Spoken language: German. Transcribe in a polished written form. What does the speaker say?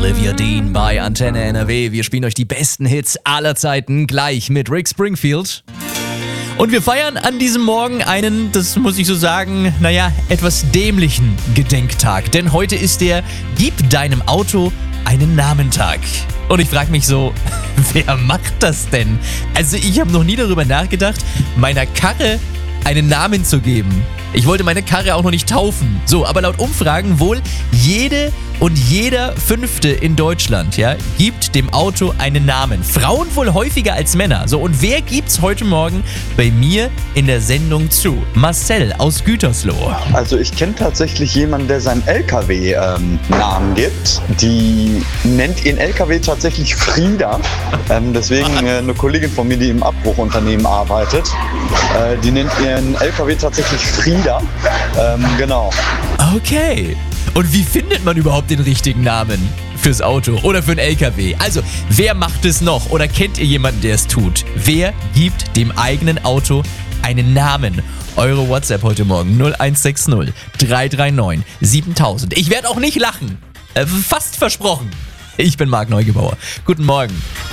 Olivia Dean bei Antenne NRW. Wir spielen euch die besten Hits aller Zeiten gleich mit Rick Springfield. Und wir feiern an diesem Morgen einen, das muss ich so sagen, etwas dämlichen Gedenktag. Denn heute ist der Gib deinem Auto einen Namen-Tag. Und ich frage mich so, wer macht das denn? Also ich habe noch nie darüber nachgedacht, meiner Karre einen Namen zu geben. Ich wollte meine Karre auch noch nicht taufen. So, aber laut Umfragen wohl jede und jeder Fünfte in Deutschland, gibt dem Auto einen Namen. Frauen wohl häufiger als Männer. So, und wer gibt's heute Morgen bei mir in der Sendung zu? Marcel aus Gütersloh. Also ich kenne tatsächlich jemanden, der seinen LKW Namen gibt. Die nennt ihren LKW tatsächlich Frieda. Deswegen eine Kollegin von mir, die im Abbruchunternehmen arbeitet, die nennt ihren LKW tatsächlich Frieda. Genau. Okay. Und wie findet man überhaupt den richtigen Namen fürs Auto oder für einen LKW? Also, wer macht es noch? Oder kennt ihr jemanden, der es tut? Wer gibt dem eigenen Auto einen Namen? Eure WhatsApp heute Morgen 0160 339 7000. Ich werde auch nicht lachen. Fast versprochen. Ich bin Marc Neugebauer. Guten Morgen.